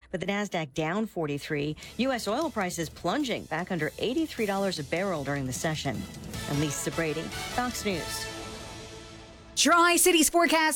with the Nasdaq down 43. U.S. oil prices plunging back under $83 a barrel during the session. And Lisa Brady, Fox News. Tri-Cities forecast